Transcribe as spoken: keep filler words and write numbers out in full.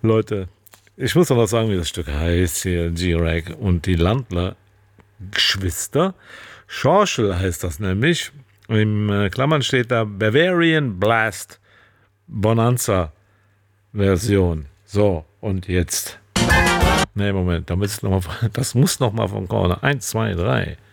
Leute, ich muss noch was sagen, wie das Stück heißt hier, G-Rag und die Landler-Geschwister. Schorschel heißt das nämlich. Im äh, Klammern steht da Bavarian Blast Bonanza Version. So, und jetzt. Ne, Moment, da muss noch mal, das muss noch mal von vorne. Eins, zwei, drei.